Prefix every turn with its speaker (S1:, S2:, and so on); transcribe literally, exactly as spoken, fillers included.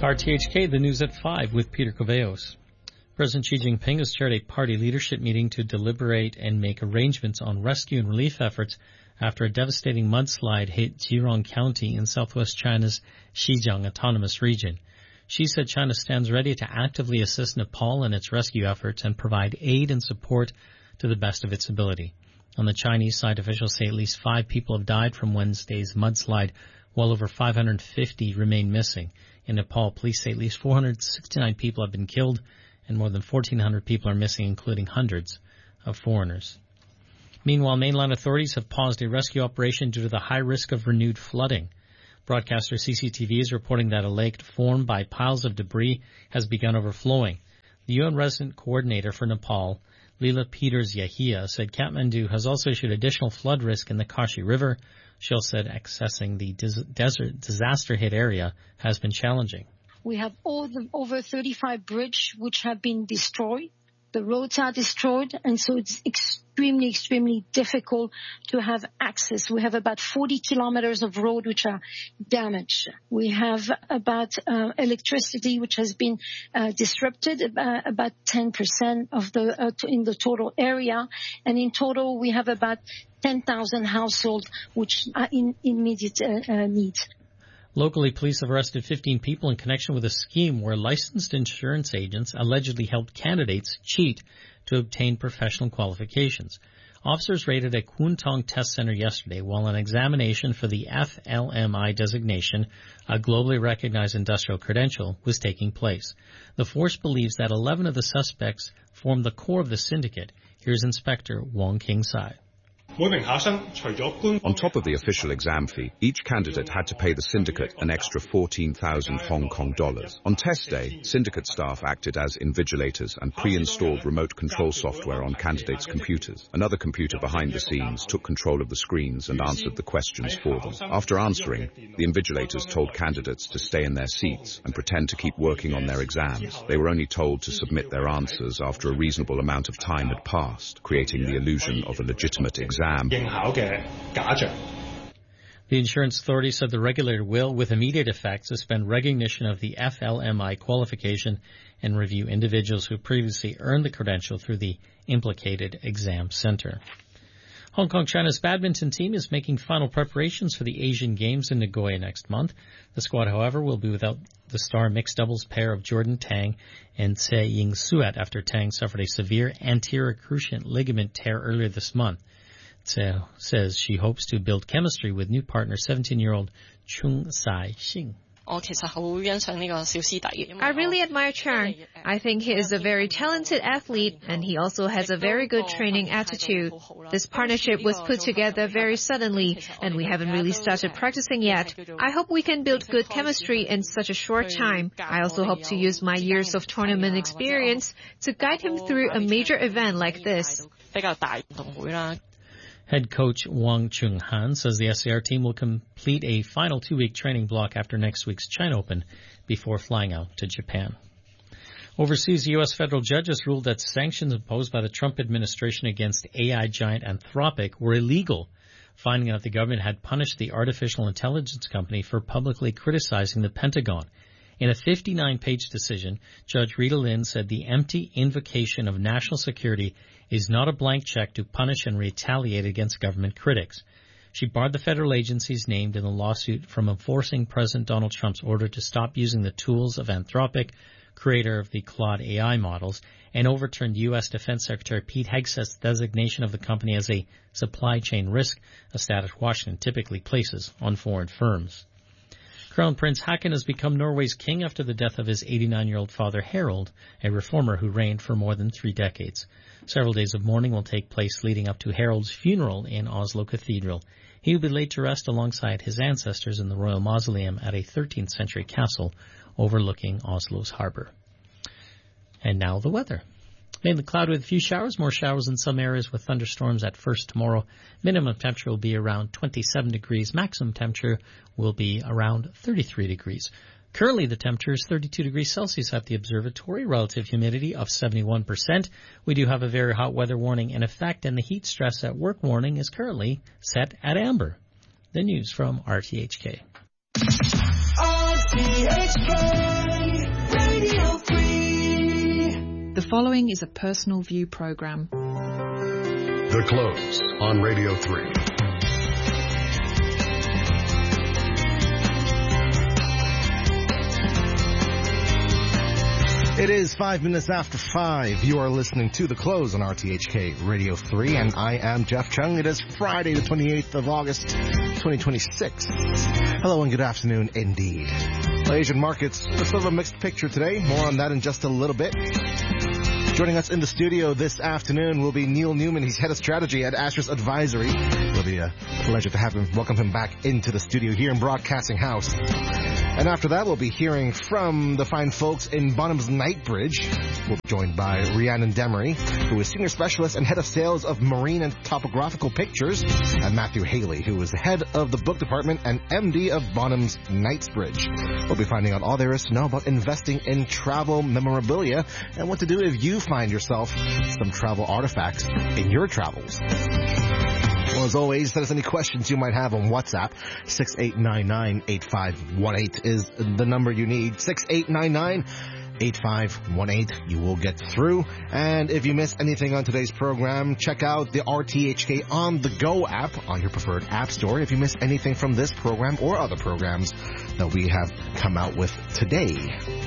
S1: R T H K, the news at five with Peter Coveos. President Xi Jinping has chaired a party leadership meeting to deliberate and make arrangements on rescue and relief efforts after a devastating mudslide hit Zhejiang County in southwest China's Xinjiang Autonomous Region. Xi said China stands ready to actively assist Nepal in its rescue efforts and provide aid and support to the best of its ability. On the Chinese side, officials say at least five people have died from Wednesday's mudslide, while over five hundred fifty remain missing. In Nepal, police say at least four hundred sixty-nine people have been killed and more than fourteen hundred people are missing, including hundreds of foreigners. Meanwhile, mainland authorities have paused a rescue operation due to the high risk of renewed flooding. Broadcaster C C T V is reporting that a lake formed by piles of debris has begun overflowing. The U N resident coordinator for Nepal, Leela Peters-Yahia, said Kathmandu has also issued additional flood risk in the Kashi River. She said accessing the des- desert disaster-hit area has been challenging.
S2: We have all the over thirty-five bridges which have been destroyed. The roads are destroyed, and so it's extremely, extremely difficult to have access. We have about forty kilometers of road which are damaged. We have about uh, electricity which has been uh, disrupted, uh, about ten percent of the uh, in the total area, and in total we have about ten thousand households which are in immediate uh, uh, need.
S1: Locally, police have arrested fifteen people in connection with a scheme where licensed insurance agents allegedly helped candidates cheat to obtain professional qualifications. Officers raided a Kwun test center yesterday while an examination for the F L M I designation, a globally recognized industrial credential, was taking place. The force believes that eleven of the suspects formed the core of the syndicate. Here's Inspector Wong King-sai.
S3: On top of the official exam fee, each candidate had to pay the syndicate an extra fourteen thousand Hong Kong dollars. On test day, syndicate staff acted as invigilators and pre-installed remote control software on candidates' computers. Another computer behind the scenes took control of the screens and answered the questions for them. After answering, the invigilators told candidates to stay in their seats and pretend to keep working on their exams. They were only told to submit their answers after a reasonable amount of time had passed, creating the illusion of a legitimate exam.
S1: The insurance authority said the regulator will, with immediate effect, suspend recognition of the F L M I qualification and review individuals who previously earned the credential through the implicated exam center. Hong Kong China's badminton team is making final preparations for the Asian Games in Nagoya next month. The squad, however, will be without the star mixed doubles pair of Jordan Tang and Tsai Ying-Suet after Tang suffered a severe anterior cruciate ligament tear earlier this month. Tsai says she hopes to build chemistry with new partner seventeen-year-old Chung Sai-Xing.
S4: I really admire Chang. I think he is a very talented athlete, and he also has a very good training attitude. This partnership was put together very suddenly, and we haven't really started practicing yet. I hope we can build good chemistry in such a short time. I also hope to use my years of tournament experience to guide him through a major event like this.
S1: Head coach Wang Chung-han says the S A R team will complete a final two-week training block after next week's China Open before flying out to Japan. Overseas, a U S federal judge has ruled that sanctions imposed by the Trump administration against A I giant Anthropic were illegal, finding that the government had punished the artificial intelligence company for publicly criticizing the Pentagon. In a fifty-nine page decision, Judge Rita Lynn said the empty invocation of national security is not a blank check to punish and retaliate against government critics. She barred the federal agencies named in the lawsuit from enforcing President Donald Trump's order to stop using the tools of Anthropic, creator of the Claude A I models, and overturned U S Defense Secretary Pete Hegseth's designation of the company as a supply chain risk, a status Washington typically places on foreign firms. Crown Prince Haakon has become Norway's king after the death of his eighty-nine-year-old father Harald, a reformer who reigned for more than three decades. Several days of mourning will take place leading up to Harald's funeral in Oslo Cathedral. He will be laid to rest alongside his ancestors in the royal mausoleum at a thirteenth century castle overlooking Oslo's harbor. And now the weather. Mainly cloudy with a few showers, more showers in some areas with thunderstorms at first tomorrow. Minimum temperature will be around twenty-seven degrees. Maximum temperature will be around thirty-three degrees. Currently, the temperature is thirty-two degrees Celsius at the observatory, relative humidity of seventy-one percent. We do have a very hot weather warning in effect, and the heat stress at work warning is currently set at amber. The news from R T H K. R T H K.
S5: The following is a personal view program.
S6: The Close on Radio three.
S7: It is five minutes after five. You are listening to The Close on R T H K Radio three, and I am Jeff Chung. It is Friday, the twenty-eighth of August, twenty twenty-six. Hello and good afternoon indeed. Asian markets, a sort of a mixed picture today. More on that in just a little bit. Joining us in the studio this afternoon will be Neil Newman. He's head of strategy at Asher's Advisory. It'll be a pleasure to have him, welcome him back into the studio here in Broadcasting House. And after that, we'll be hearing from the fine folks in Bonham's Knightsbridge. We'll be joined by Rhiannon Demery, who is senior specialist and head of sales of marine and topographical pictures, and Matthew Haley, who is the head of the book department and M D of Bonham's Knightsbridge. We'll be finding out all there is to know about investing in travel memorabilia and what to do if you find yourself some travel artifacts in your travels. Well, as always, send us any questions you might have on WhatsApp. six eight nine nine, eight five one eight is the number you need. six eight nine nine, eight five one eight. You will get through. And if you miss anything on today's program, check out the R T H K On The Go app on your preferred app store. If you miss anything from this program or other programs that we have come out with today.